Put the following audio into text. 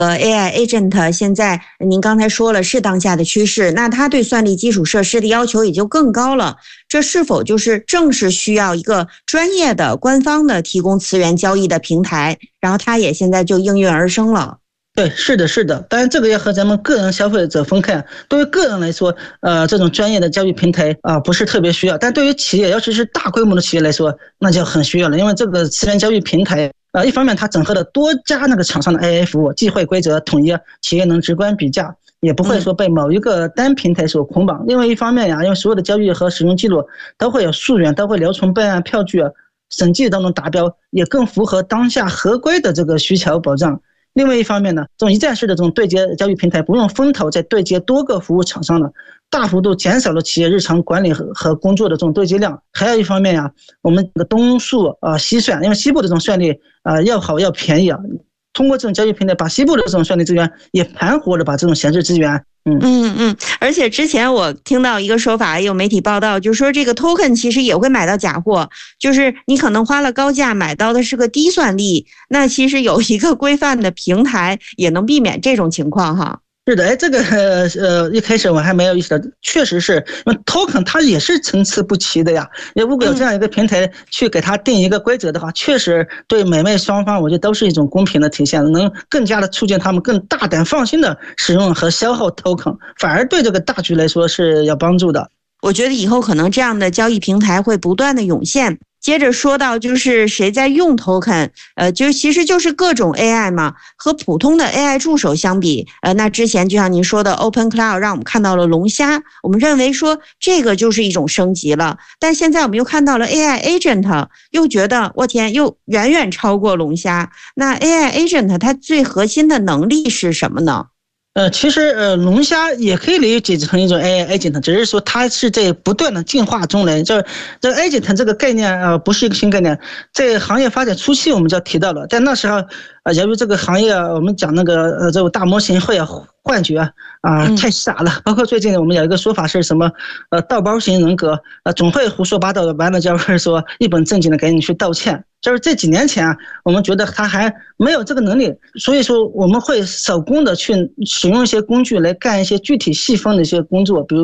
AI agent 现在您刚才说了是当下的趋势，那它对算力基础设施的要求也就更高了。这是否就是正是需要一个专业的官方的提供词源交易的平台，然后它也现在就应运而生了？ 对，是的，是的，当然这个要和咱们个人消费者分开。对于个人来说，这种专业的交易平台不是特别需要，但对于企业，尤其是大规模的企业来说，那就很需要了。因为这个词源交易平台，一方面它整合了多家那个厂商的 AI 服务，既会规则统一，企业能直观比价，也不会说被某一个单平台所捆绑。另外一方面呀，因为所有的交易和使用记录都会有溯源，都会留存备案票据，审计都能达标，也更符合当下合规的这个需求保障。另外一方面呢，这种一站式的这种对接交易平台不用分头再对接多个服务厂商了，大幅度减少了企业日常管理和工作的这种对接量。还有一方面呀，我们的东数西算，因为西部的这种算力要好要便宜啊，通过这种交易平台把西部的这种算力资源也盘活了，把这种闲置资源。 而且之前我听到一个说法，也有媒体报道，就是说这个 token 其实也会买到假货，就是你可能花了高价买到的是个低算力，那其实有一个规范的平台也能避免这种情况哈。 是的，这个一开始我还没有意识到，确实是，因为 token 它也是参差不齐的呀。如果有这样一个平台去给它定一个规则的话，确实对买卖双方我觉得都是一种公平的体现，能更加的促进他们更大胆放心的使用和消耗 token， 反而对这个大局来说是有帮助的。 我觉得以后可能这样的交易平台会不断的涌现。接着说到就是谁在用 token， 其实就是各种 AI 嘛，和普通的 AI 助手相比，那之前就像您说的 Open Cloud 让我们看到了龙虾，我们认为说这个就是一种升级了，但现在我们又看到了 AI agent， 又觉得我天，又远远超过龙虾。那 AI agent 它最核心的能力是什么呢？ 其实龙虾也可以理解成一种 AI agent， 只是说它是在不断的进化中来。这 agent 这个概念不是一个新概念，在行业发展初期我们就提到了，但那时候由于这个行业我们讲那个这个大模型会有幻觉太傻了，包括最近我们有一个说法是什么道包型人格，总会胡说八道的，完了就是说一本正经的给你去道歉。就是这几年前我们觉得他还没有这个能力，所以说我们会手工的去使用一些工具来干一些具体细分的一些工作，比如